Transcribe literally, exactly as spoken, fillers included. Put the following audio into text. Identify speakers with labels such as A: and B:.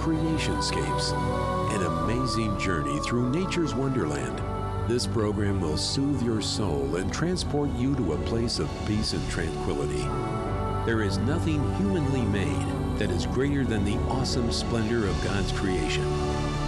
A: Creationscapes, an amazing journey through nature's wonderland. This program will soothe your soul and transport you to a place of peace and tranquility. There is nothing humanly made that is greater than the awesome splendor of God's creation.